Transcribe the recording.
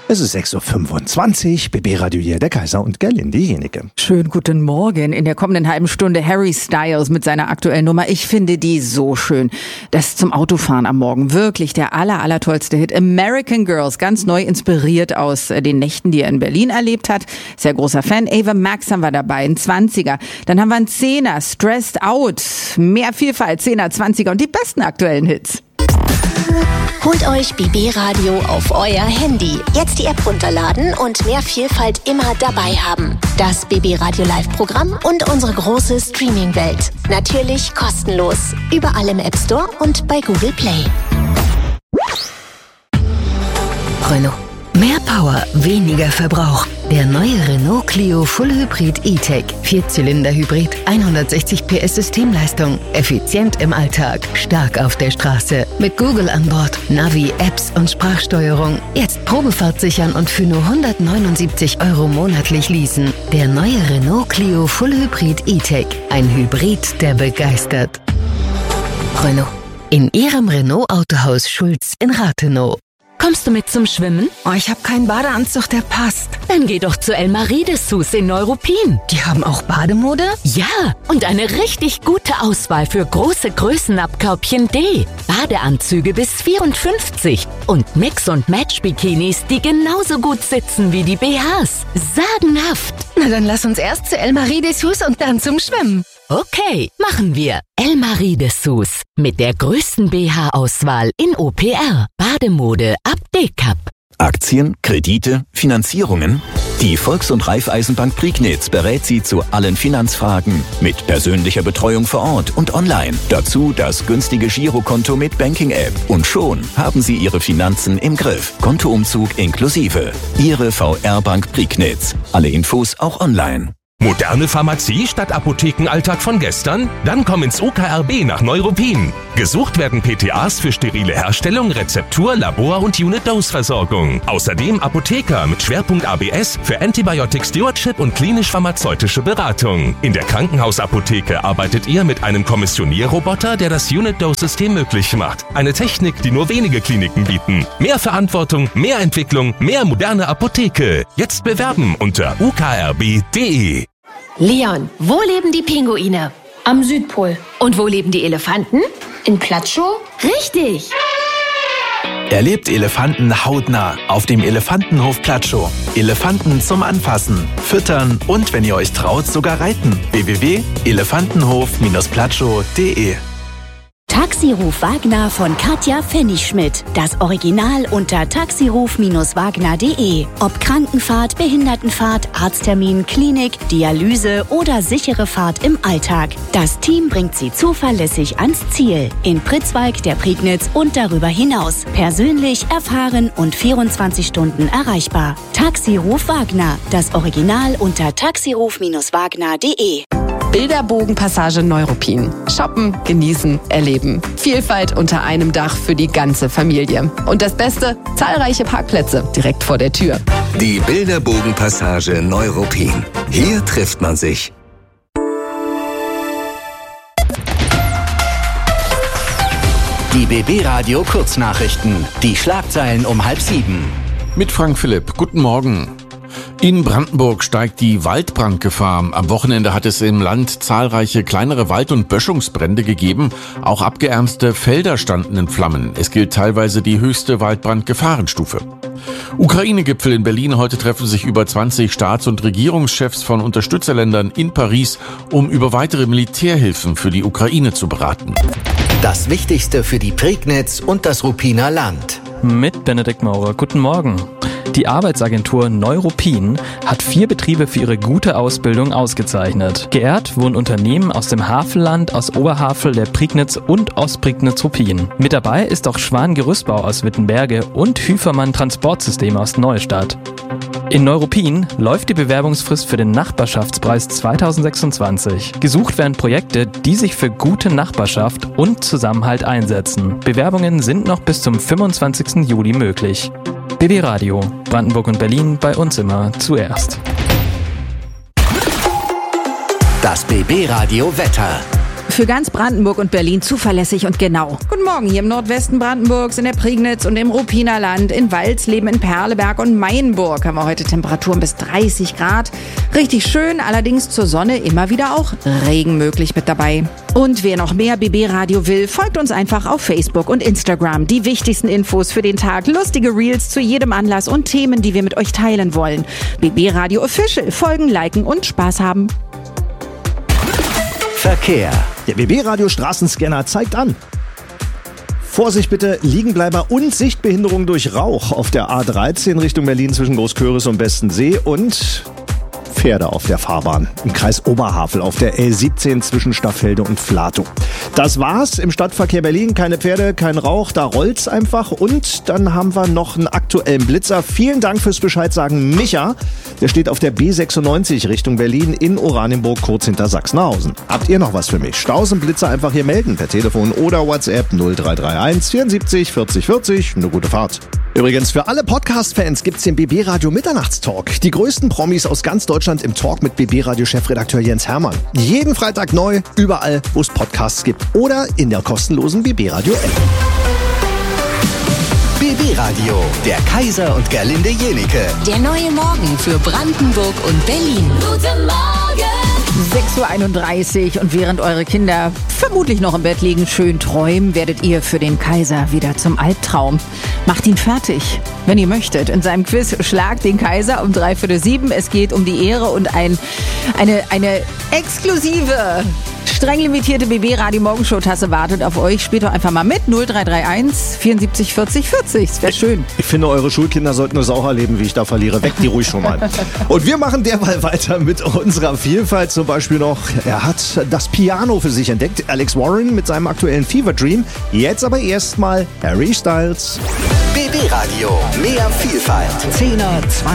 Es ist 6.25 Uhr, BB Radio hier, der Kaiser und Gerlinde Jenecke. Schönen guten Morgen. In der kommenden halben Stunde Harry Styles mit seiner aktuellen Nummer. Ich finde die so schön. Das zum Autofahren am Morgen. Wirklich der allertollste Hit. American Girls, ganz neu inspiriert aus den Nächten, die er in Berlin erlebt hat. Sehr großer Fan. Ava Max haben wir dabei, ein 20er. Dann haben wir einen 10er, Stressed Out. Mehr Vielfalt, 10er, 20er und die besten aktuellen Hits. Holt euch BB Radio auf euer Handy. Jetzt die App runterladen und mehr Vielfalt immer dabei haben. Das BB Radio Live-Programm und unsere große Streaming-Welt. Natürlich kostenlos. Überall im App Store und bei Google Play. Renault. Mehr Power, weniger Verbrauch. Der neue Renault Clio Full Hybrid E-Tech. 4-Zylinder-Hybrid, 160 PS Systemleistung. Effizient im Alltag, stark auf der Straße. Mit Google an Bord, Navi, Apps und Sprachsteuerung. Jetzt Probefahrt sichern und für nur 179 € monatlich leasen. Der neue Renault Clio Full Hybrid E-Tech. Ein Hybrid, der begeistert. Renault. In Ihrem Renault-Autohaus Schulz in Rathenow. Kommst du mit zum Schwimmen? Oh, ich habe keinen Badeanzug, der passt. Dann geh doch zu Elmarie Dessous in Neuruppin. Die haben auch Bademode? Ja, und eine richtig gute Auswahl für große Größen ab Körbchen D. Badeanzüge bis 54 und Mix- und Match-Bikinis, die genauso gut sitzen wie die BHs. Sagenhaft. Na, dann lass uns erst zu Elmarie Dessous und dann zum Schwimmen. Okay, machen wir. Elmarie Dessous mit der größten BH-Auswahl in OPR. Bademode ab D-Cup. Aktien, Kredite, Finanzierungen? Die Volks- und Raiffeisenbank Prignitz berät Sie zu allen Finanzfragen mit persönlicher Betreuung vor Ort und online. Dazu das günstige Girokonto mit Banking-App. Und schon haben Sie Ihre Finanzen im Griff. Kontoumzug inklusive. Ihre VR-Bank Prignitz. Alle Infos auch online. Moderne Pharmazie statt Apothekenalltag von gestern? Dann komm ins UKRB nach Neuruppin. Gesucht werden PTAs für sterile Herstellung, Rezeptur, Labor- und Unit-Dose-Versorgung. Außerdem Apotheker mit Schwerpunkt ABS für Antibiotic Stewardship und klinisch-pharmazeutische Beratung. In der Krankenhausapotheke arbeitet ihr mit einem Kommissionierroboter, der das Unit-Dose-System möglich macht. Eine Technik, die nur wenige Kliniken bieten. Mehr Verantwortung, mehr Entwicklung, mehr moderne Apotheke. Jetzt bewerben unter ukrb.de. Leon, wo leben die Pinguine? Am Südpol. Und wo leben die Elefanten? In Platschow? Richtig! Erlebt Elefanten hautnah auf dem Elefantenhof Platschow. Elefanten zum Anfassen, Füttern und, wenn ihr euch traut, sogar reiten. www.elefantenhof-platschow.de. Taxiruf Wagner von Katja Pfennigschmidt. Das Original unter taxiruf-wagner.de. Ob Krankenfahrt, Behindertenfahrt, Arzttermin, Klinik, Dialyse oder sichere Fahrt im Alltag. Das Team bringt Sie zuverlässig ans Ziel. In Pritzwalk, der Prignitz und darüber hinaus. Persönlich, erfahren und 24 Stunden erreichbar. Taxiruf Wagner. Das Original unter taxiruf-wagner.de. Bilderbogenpassage Neuruppin. Shoppen, genießen, erleben. Vielfalt unter einem Dach für die ganze Familie. Und das Beste, zahlreiche Parkplätze direkt vor der Tür. Die Bilderbogenpassage Neuruppin. Hier trifft man sich. Die BB Radio Kurznachrichten. Die Schlagzeilen um 6:30. Mit Frank Philipp. Guten Morgen. In Brandenburg steigt die Waldbrandgefahr. Am Wochenende hat es im Land zahlreiche kleinere Wald- und Böschungsbrände gegeben. Auch abgeernste Felder standen in Flammen. Es gilt teilweise die höchste Waldbrandgefahrenstufe. Ukraine-Gipfel in Berlin. Heute treffen sich über 20 Staats- und Regierungschefs von Unterstützerländern in Paris, um über weitere Militärhilfen für die Ukraine zu beraten. Das Wichtigste für die Prignitz und das Ruppiner Land. Mit Benedikt Maurer. Guten Morgen. Die Arbeitsagentur Neuruppin hat 4 Betriebe für ihre gute Ausbildung ausgezeichnet. Geehrt wurden Unternehmen aus dem Havelland, aus Oberhavel, der Prignitz und Ostprignitz-Ruppin. Mit dabei ist auch Schwan Gerüstbau aus Wittenberge und Hüfermann Transportsysteme aus Neustadt. In Neuruppin läuft die Bewerbungsfrist für den Nachbarschaftspreis 2026. Gesucht werden Projekte, die sich für gute Nachbarschaft und Zusammenhalt einsetzen. Bewerbungen sind noch bis zum 25. Juli möglich. BB Radio, Brandenburg und Berlin, bei uns immer zuerst. Das BB Radio Wetter. Für ganz Brandenburg und Berlin zuverlässig und genau. Guten Morgen hier im Nordwesten Brandenburgs, in der Prignitz und im Ruppiner Land, in Walsleben, in Perleberg und Mainburg haben wir heute Temperaturen bis 30 Grad. Richtig schön, allerdings zur Sonne immer wieder auch Regen möglich mit dabei. Und wer noch mehr BB Radio will, folgt uns einfach auf Facebook und Instagram. Die wichtigsten Infos für den Tag, lustige Reels zu jedem Anlass und Themen, die wir mit euch teilen wollen. BB Radio Official, folgen, liken und Spaß haben. Verkehr. Der BB-Radio Straßenscanner zeigt an. Vorsicht bitte, Liegenbleiber und Sichtbehinderung durch Rauch auf der A13 Richtung Berlin zwischen Großköris und Bestensee und Pferde auf der Fahrbahn im Kreis Oberhavel auf der L17 zwischen Staffelde und Flatow. Das war's im Stadtverkehr Berlin. Keine Pferde, kein Rauch, da rollt's einfach. Und dann haben wir noch einen aktuellen Blitzer. Vielen Dank fürs Bescheid sagen, Micha. Der steht auf der B96 Richtung Berlin in Oranienburg, kurz hinter Sachsenhausen. Habt ihr noch was für mich? Staus und Blitzer einfach hier melden per Telefon oder WhatsApp 0331 74 40 40. Eine gute Fahrt. Übrigens, für alle Podcast-Fans gibt's den BB-Radio Mitternachtstalk. Die größten Promis aus ganz Deutschland im Talk mit BB-Radio-Chefredakteur Jens Hermann. Jeden Freitag neu, überall, wo es Podcasts gibt oder in der kostenlosen BB-Radio-App. BB-Radio, der Kaiser und Gerlinde Jenicke. Der neue Morgen für Brandenburg und Berlin. Guten Morgen! 6.31 Uhr und während eure Kinder vermutlich noch im Bett liegen, schön träumen, werdet ihr für den Kaiser wieder zum Albtraum. Macht ihn fertig, wenn ihr möchtet. In seinem Quiz Schlag den Kaiser um 6:45. Es geht um die Ehre und eine exklusive, streng limitierte BB-Radio-Morgenshow-Tasse wartet auf euch. Spielt doch einfach mal mit. 0331 74 40 40. Das wäre schön. Ich finde, eure Schulkinder sollten es auch erleben, wie ich da verliere. Weg die ruhig schon mal. Und wir machen derweil weiter mit unserer Vielfalt. Zum Beispiel noch, er hat das Piano für sich entdeckt. Alex Warren mit seinem aktuellen Fever Dream. Jetzt aber erstmal Harry Styles. BB Radio, mehr Vielfalt. 10er, 20